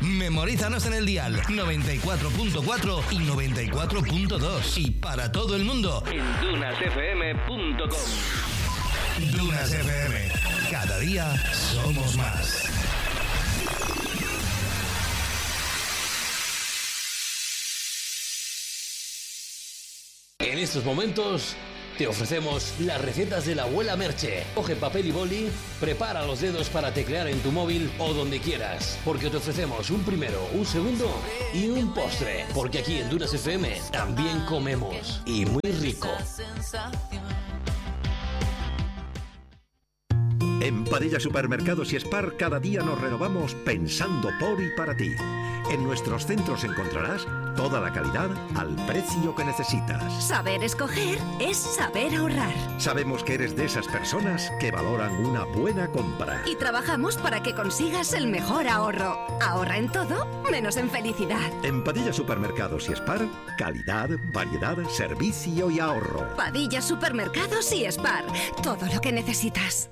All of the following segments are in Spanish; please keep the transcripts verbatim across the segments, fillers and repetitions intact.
Memorízanos en el dial noventa y cuatro punto cuatro y noventa y cuatro punto dos. Y para todo el mundo en dunas f m punto com. Dunas F M. Cada día somos más. En estos momentos te ofrecemos las recetas de la abuela Merche. Coge papel y boli, prepara los dedos para teclear en tu móvil o donde quieras, porque te ofrecemos un primero, un segundo y un postre, porque aquí en Dunas F M también comemos, y muy rico. En Padilla Supermercados y Spar cada día nos renovamos pensando por y para ti. En nuestros centros encontrarás toda la calidad al precio que necesitas. Saber escoger es saber ahorrar. Sabemos que eres de esas personas que valoran una buena compra. Y trabajamos para que consigas el mejor ahorro. Ahorra en todo, menos en felicidad. En Padilla Supermercados y Spar, calidad, variedad, servicio y ahorro. Padilla Supermercados y Spar, todo lo que necesitas.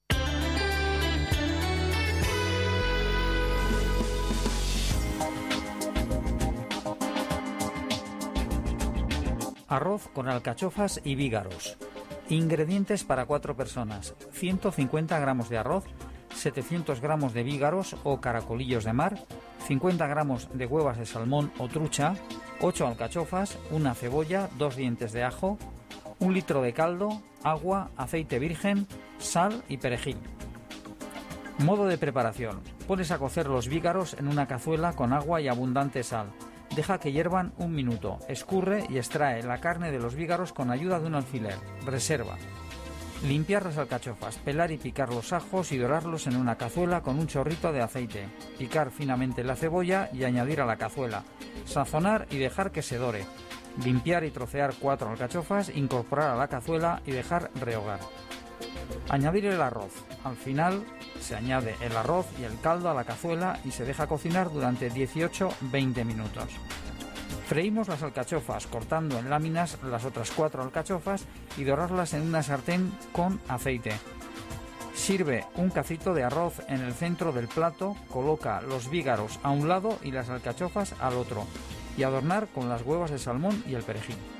Arroz con alcachofas y vígaros. Ingredientes para cuatro personas: ciento cincuenta gramos de arroz, setecientos gramos de vígaros o caracolillos de mar, cincuenta gramos de huevas de salmón o trucha, ocho alcachofas, una cebolla, dos dientes de ajo, un litro de caldo, agua, aceite virgen, sal y perejil. Modo de preparación: pones a cocer los vígaros en una cazuela con agua y abundante sal. Deja que hiervan un minuto, escurre y extrae la carne de los vígaros con ayuda de un alfiler. Reserva. Limpiar las alcachofas, pelar y picar los ajos y dorarlos en una cazuela con un chorrito de aceite. Picar finamente la cebolla y añadir a la cazuela. Sazonar y dejar que se dore. Limpiar y trocear cuatro alcachofas, incorporar a la cazuela y dejar rehogar. Añadir el arroz. Al final se añade el arroz y el caldo a la cazuela y se deja cocinar durante dieciocho a veinte minutos. Freímos las alcachofas cortando en láminas las otras cuatro alcachofas y dorarlas en una sartén con aceite. Sirve un cacito de arroz en el centro del plato, coloca los vígaros a un lado y las alcachofas al otro y adornar con las huevas de salmón y el perejil.